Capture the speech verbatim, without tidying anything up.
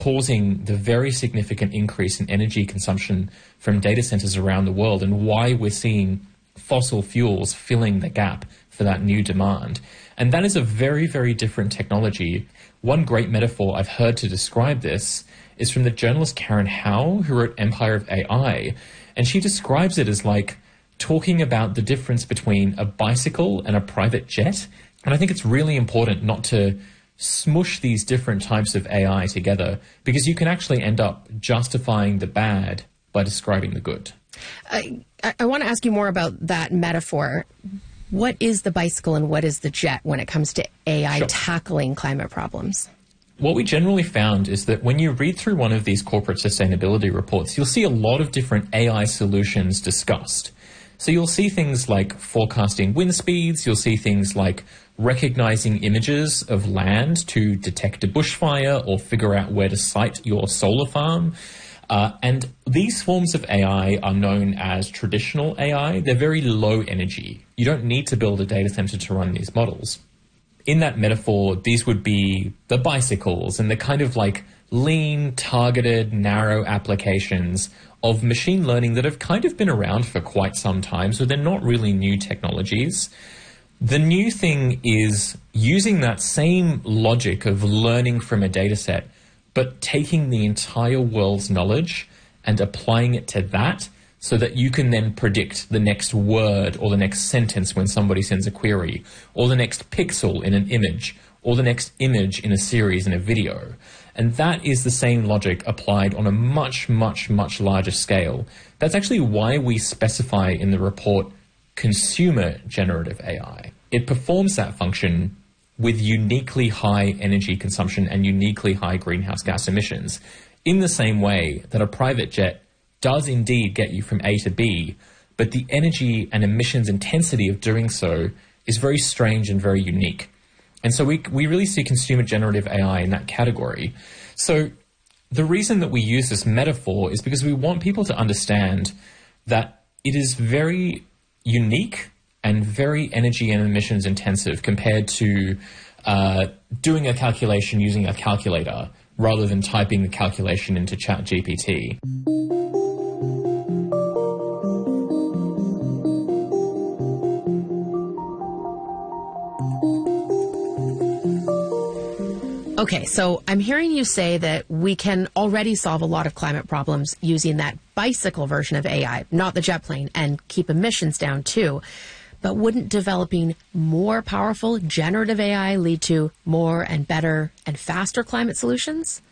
causing the very significant increase in energy consumption from data centers around the world, and why we're seeing fossil fuels filling the gap for that new demand. And that is a very, very different technology. One great metaphor I've heard to describe this is from the journalist Karen Howe, who wrote Empire of A I, and she describes it as like talking about the difference between a bicycle and a private jet. And I think it's really important not to smush these different types of A I together, because you can actually end up justifying the bad by describing the good. I, I want to ask you more about that metaphor. What is the bicycle and what is the jet when it comes to A I Sure. tackling climate problems? What we generally found is that when you read through one of these corporate sustainability reports, you'll see a lot of different A I solutions discussed. So you'll see things like forecasting wind speeds, you'll see things like recognizing images of land to detect a bushfire or figure out where to site your solar farm. Uh, and these forms of A I are known as traditional A I. They're very low energy. You don't need to build a data center to run these models. In that metaphor, these would be the bicycles and the kind of like lean, targeted, narrow applications of machine learning that have kind of been around for quite some time, so they're not really new technologies. The new thing is using that same logic of learning from a data set, but taking the entire world's knowledge and applying it to that so that you can then predict the next word or the next sentence when somebody sends a query, or the next pixel in an image, or the next image in a series in a video. And that is the same logic applied on a much, much, much larger scale. That's actually why we specify in the report consumer generative A I. It performs that function with uniquely high energy consumption and uniquely high greenhouse gas emissions, in the same way that a private jet does indeed get you from A to B, but the energy and emissions intensity of doing so is very strange and very unique. And so we, we really see consumer generative A I in that category. So the reason that we use this metaphor is because we want people to understand that it is very unique and very energy and emissions intensive compared to uh, doing a calculation using a calculator rather than typing the calculation into ChatGPT. Okay, so I'm hearing you say that we can already solve a lot of climate problems using that bicycle version of A I, not the jet plane, and keep emissions down too. But wouldn't developing more powerful generative A I lead to more and better and faster climate solutions?